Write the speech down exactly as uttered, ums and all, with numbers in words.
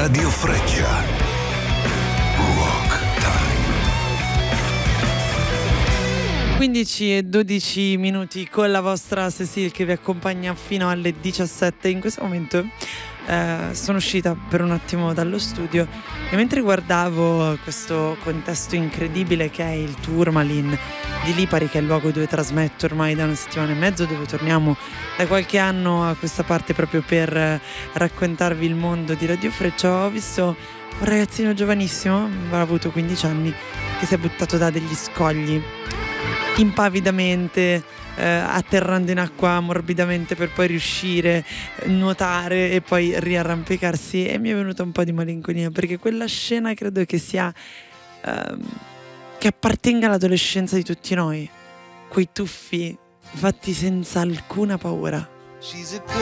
Radio Freccia. Rock Time. quindici e dodici minuti con la vostra Cecil che vi accompagna fino alle diciassette. In questo momento eh, sono uscita per un attimo dallo studio e mentre guardavo questo contesto incredibile che è il Tourmaline di Lipari, che è il luogo dove trasmetto ormai da una settimana e mezzo, dove torniamo da qualche anno a questa parte proprio per raccontarvi il mondo di Radio Freccia, ho visto un ragazzino giovanissimo, avrà avuto quindici anni, che si è buttato da degli scogli impavidamente, eh, atterrando in acqua morbidamente per poi riuscire a nuotare e poi riarrampicarsi, e mi è venuta un po' di malinconia perché quella scena credo che sia ehm, che appartenga all'adolescenza di tutti noi, quei tuffi fatti senza alcuna paura. She's a